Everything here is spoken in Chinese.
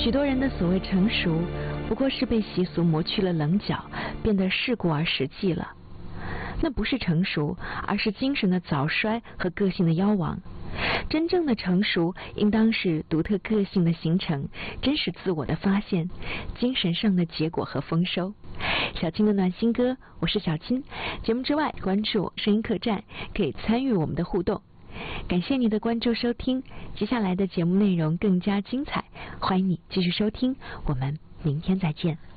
许多人的所谓成熟，不过是被习俗磨去了棱角，变得世故而实际了。那不是成熟，而是精神的早衰和个性的夭亡。真正的成熟，应当是独特个性的形成，真实自我的发现，精神上的结果和丰收。小青的暖心歌，我是小青。节目之外，关注声音客栈，可以参与我们的互动。感谢你的关注收听，接下来的节目内容更加精彩，欢迎你继续收听，我们明天再见。